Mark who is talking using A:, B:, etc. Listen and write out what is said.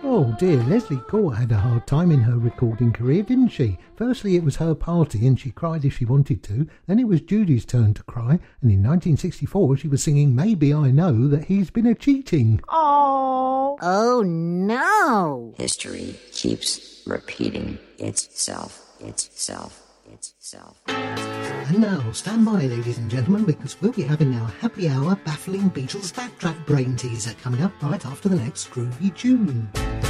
A: Oh dear, Leslie Gore had a hard time in her recording career, didn't she? Firstly, it was her party and she cried if she wanted to. Then it was Judy's turn to cry, and in 1964 she was singing Maybe I Know That He's Been A-Cheating.
B: Oh no!
C: History keeps repeating itself.
A: And now, stand by, ladies and gentlemen, because we'll be having our happy hour baffling Beatles backtrack brain teaser coming up right after the next groovy tune.